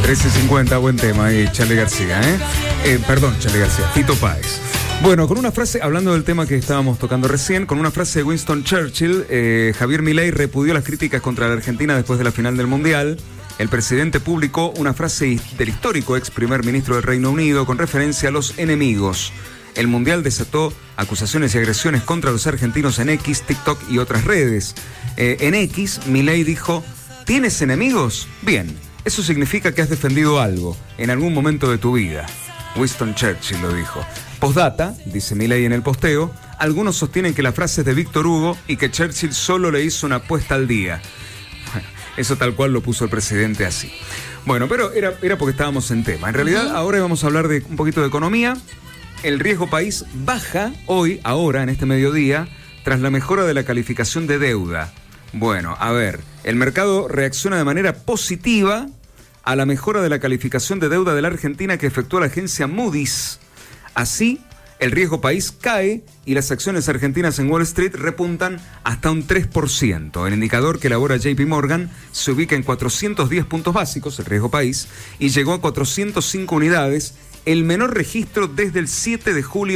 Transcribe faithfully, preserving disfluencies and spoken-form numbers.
trece cincuenta, buen tema ahí, Charly García, ¿eh? eh perdón, Charly García, Fito Páez. Bueno, con una frase, hablando del tema que estábamos tocando recién, con una frase de Winston Churchill, eh, Javier Milei repudió las críticas contra la Argentina después de la final del Mundial. El presidente publicó una frase del histórico ex primer ministro del Reino Unido con referencia a los enemigos. El Mundial desató acusaciones y agresiones contra los argentinos en X, TikTok y otras redes. Eh, en X, Milei dijo: ¿tienes enemigos? Bien, eso significa que has defendido algo en algún momento de tu vida. Winston Churchill lo dijo. Postdata, dice Milei en el posteo, algunos sostienen que la frase es de Víctor Hugo y que Churchill solo le hizo una apuesta al día. Bueno, eso tal cual lo puso el presidente así. Bueno, pero era, era porque estábamos en tema. En realidad, uh-huh. ahora vamos a hablar de un poquito de economía. El riesgo país baja hoy, ahora, en este mediodía, tras la mejora de la calificación de deuda. Bueno, a ver, el mercado reacciona de manera positiva a la mejora de la calificación de deuda de la Argentina que efectuó la agencia Moody's. Así, el riesgo país cae y las acciones argentinas en Wall Street repuntan hasta un tres por ciento. El indicador que elabora J P Morgan se ubica en cuatrocientos diez puntos básicos, el riesgo país, y llegó a cuatrocientos cinco unidades, el menor registro desde el siete de julio